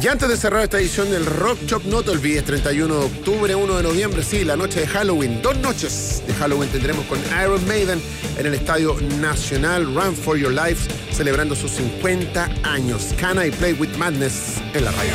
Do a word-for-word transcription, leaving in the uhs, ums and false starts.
Y antes de cerrar esta edición del Rock Shop, no te olvides, treinta y uno de octubre, uno de noviembre, sí, la noche de Halloween. Dos noches de Halloween tendremos con Iron Maiden en el Estadio Nacional. Run for Your Life, celebrando sus cincuenta años. Can I Play With Madness en la radio.